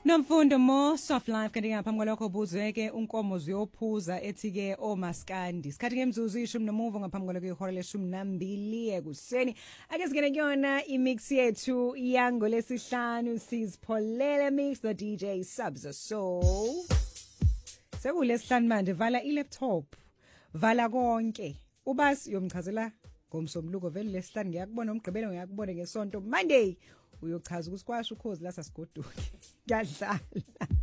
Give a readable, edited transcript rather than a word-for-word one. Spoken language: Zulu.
Nomfundo mo soft life kanti ngaphambi kwalokho buzweke unkomo ziyophuza ethi-ke omaskandi isikhathi ngemzuzu ishumi nomuvo ngaphambi kwalokho ihora leshumi nambili ekuseni ake singene kuyona imix yethu yangolesihlanu sizipholele mix no DJ Subza Soul sekulesihlanu manje vala ilaptop vala konke ubasi yomchazela ngomsombuluko vele lesihlanu ngiyakubona umgqibelo ngiyakubona ngesonto Monday uyochaza ukusikwasha ukhozi la sasigoduke ngiyadlala